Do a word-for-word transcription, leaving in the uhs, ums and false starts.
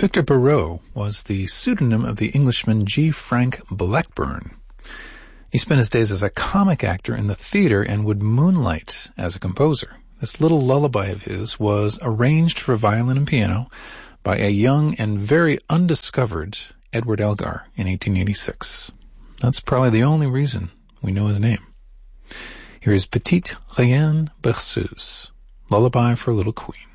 Victor Barreau was the pseudonym of the Englishman G. Frank Blackburn. He spent his days as a comic actor in the theater and would moonlight as a composer. This little lullaby of his was arranged for violin and piano by a young and very undiscovered Edward Elgar in eighteen eighty-six. That's probably the only reason we know his name. Here is Petite Reine Berceuse, Lullaby for Little Queen.